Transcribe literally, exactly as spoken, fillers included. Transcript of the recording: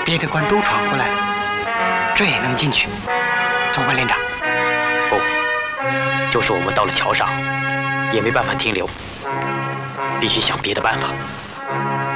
别的关都闯过来了，这也能进去？走吧，连长。 不，就是我们到了桥上，也没办法停留，必须想别的办法。